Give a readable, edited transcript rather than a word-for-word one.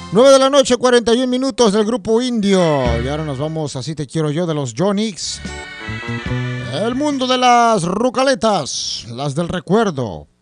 9 de la noche, 41 minutos del grupo Indio. Y ahora nos vamos, Así te quiero yo, de los Jonix. El mundo de las rucaletas, las del recuerdo.